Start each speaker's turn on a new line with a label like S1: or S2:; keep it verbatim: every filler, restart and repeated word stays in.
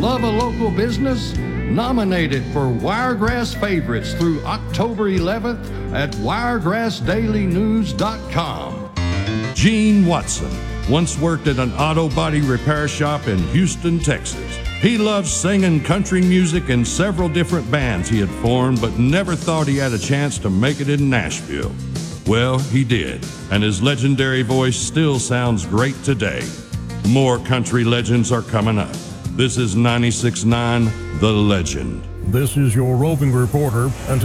S1: Love a local business? Nominate it for Wiregrass Favorites through October eleventh at wiregrass daily news dot com. Gene Watson once worked at an auto body repair shop in Houston, Texas. He loved singing country music in several different bands he had formed, but never thought he had a chance to make it in Nashville. Well, he did, and his legendary voice still sounds great today. More country legends are coming up. This is ninety-six point nine The Legend.
S2: This is your roving reporter, and